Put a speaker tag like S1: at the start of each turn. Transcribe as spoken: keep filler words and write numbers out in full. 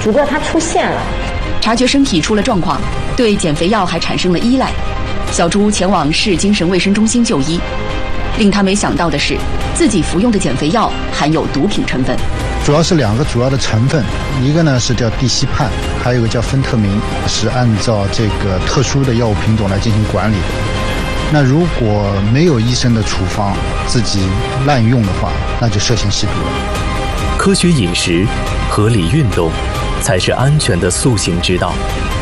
S1: 只不过它出现了。
S2: 察觉身体出了状况，对减肥药还产生了依赖，小朱前往市精神卫生中心就医。令他没想到的是，自己服用的减肥药含有毒品成分。
S3: 主要是两个主要的成分，一个呢是叫地西泮，还有一个叫芬特明，是按照这个特殊的药物品种来进行管理的。那如果没有医生的处方，自己滥用的话，那就涉嫌吸毒了。
S4: 科学饮食、合理运动，才是安全的塑形之道。